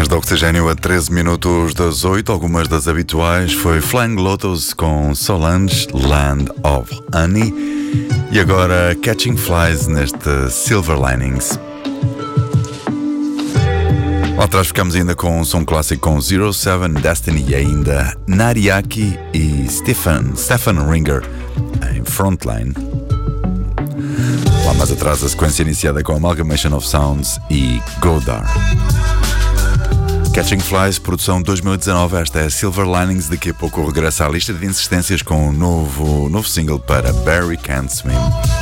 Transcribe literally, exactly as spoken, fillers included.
Manhãs de Oxigênio a treze minutos das oito. Algumas das habituais foi Flying Lotus com Solange, Land of Honey. E agora Catching Flies neste Silver Linings. Lá atrás ficamos ainda com um som clássico com zero seven Destiny e ainda Nariaki e Stefan, Stefan Ringer em Frontline. Lá mais atrás a sequência iniciada com Amalgamation of Sounds e Godard. Catching Flies, produção dois mil e dezanove, esta é Silver Linings. Daqui a pouco regressa à lista de insistências com um novo, novo single para Barry Can't Swim.